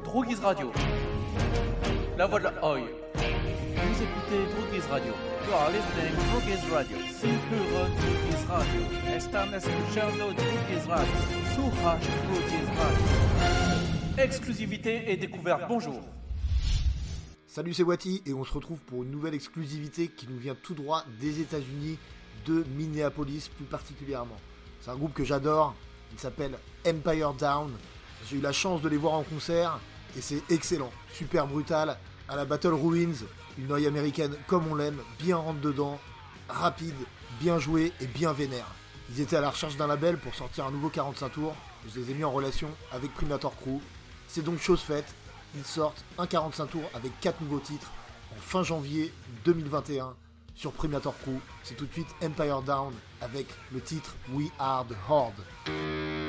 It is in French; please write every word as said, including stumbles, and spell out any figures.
Drogies Radio. La voix de la Oi. Vous écoutez Drogies Radio. You are listening to Drogies Radio. Cincuron Drogies Radio. Están escuchando Drogies Radio. Surrage Drogies Radio. Exclusivité et découverte. Bonjour. Salut, c'est Wati et on se retrouve pour une nouvelle exclusivité qui nous vient tout droit des États-Unis, de Minneapolis plus particulièrement. C'est un groupe que j'adore, il s'appelle Empire Down. J'ai eu la chance de les voir en concert et c'est excellent, super brutal, à la Battle Ruins, une oeil américaine comme on l'aime, bien rentre dedans, rapide, bien joué et bien vénère. Ils étaient à la recherche d'un label pour sortir un nouveau quarante-cinq tours, je les ai mis en relation avec Primator Crew. C'est donc chose faite, ils sortent un quarante-cinq tours avec quatre nouveaux titres en fin janvier deux mille vingt et un sur Primator Crew. C'est tout de suite Empire Down avec le titre We Are The Horde.